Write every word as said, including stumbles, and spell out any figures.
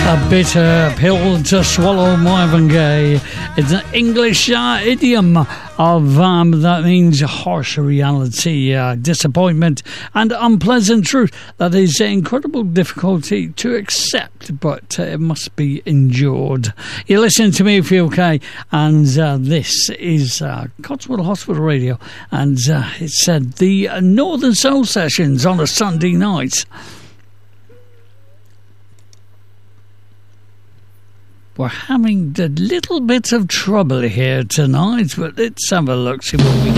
A bitter pill to swallow, Marvin Gaye. It's an English uh, idiom of um, that means harsh reality, uh, disappointment, and unpleasant truth that is incredible difficulty to accept, but uh, it must be endured. You listen to me if you're okay, and uh, this is uh, Cotswold Hospital Radio, and uh, it said the Northern Soul Sessions on a Sunday night. We're having a little bit of trouble here tonight, but let's have a look, see what we can